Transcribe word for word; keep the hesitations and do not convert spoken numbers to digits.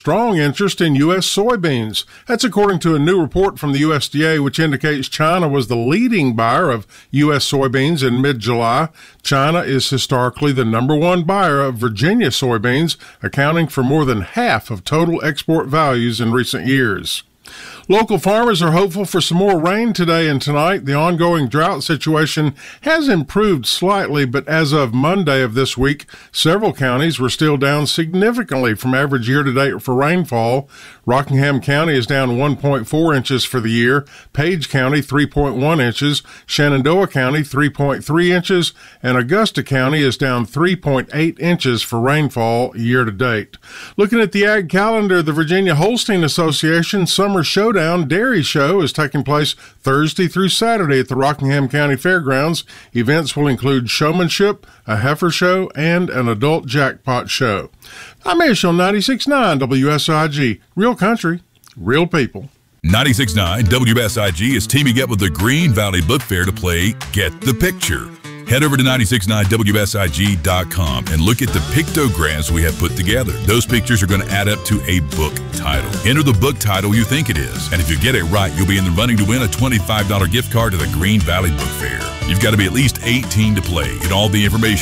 Strong interest in U S soybeans. That's according to a new report from the U S D A, which indicates China was the leading buyer of U S soybeans in mid-July. China is historically the number one buyer of Virginia soybeans, accounting for more than half of total export values in recent years. Local farmers are hopeful for some more rain today and tonight. The ongoing drought situation has improved slightly, but as of Monday of this week, several counties were still down significantly from average year-to-date for rainfall. Rockingham County is down one point four inches for the year, Page County three point one inches, Shenandoah County three point three inches, and Augusta County is down three point eight inches for rainfall year-to-date. Looking at the ag calendar, the Virginia Holstein Association Summer Showdown Dairy Show is taking place Thursday through Saturday at the Rockingham County Fairgrounds. Events will include showmanship, a heifer show, and an adult jackpot show. I'm Ish on ninety-six point nine W S I G. Real country, real people. ninety-six point nine W S I G is teaming up with the Green Valley Book Fair to play Get the Picture. Head over to ninety-six point nine W S I G dot com and look at the pictograms we have put together. Those pictures are going to add up to a book title. Enter the book title you think it is, and if you get it right, you'll be in the running to win a twenty-five dollars gift card to the Green Valley Book Fair. You've got to be at least eighteen to play, and all the information